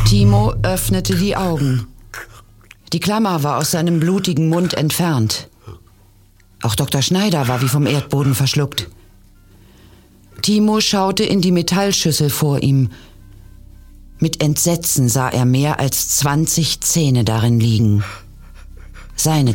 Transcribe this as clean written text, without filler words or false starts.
Timo öffnete die Augen. Die Klammer war aus seinem blutigen Mund entfernt. Auch Dr. Schneider war wie vom Erdboden verschluckt. Timo schaute in die Metallschüssel vor ihm. Mit Entsetzen sah er mehr als 20 Zähne darin liegen. Seine